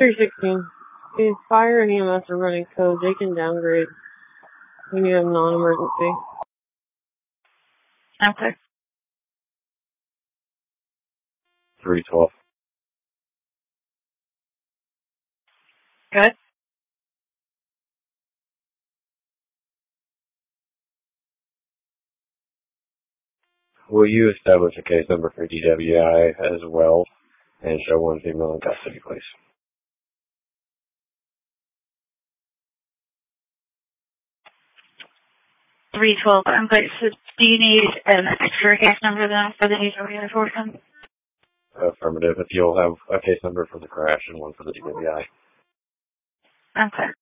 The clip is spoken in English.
316. If fire and EMS are running code, they can downgrade when you have non-emergency. Okay. 312. Good. Will you establish a case number for DWI as well and show one female in custody, please? $312. Okay, so do you need an extra case number then for the DWI portion? Affirmative. If you'll have a case number for the crash and one for the DWI. Okay.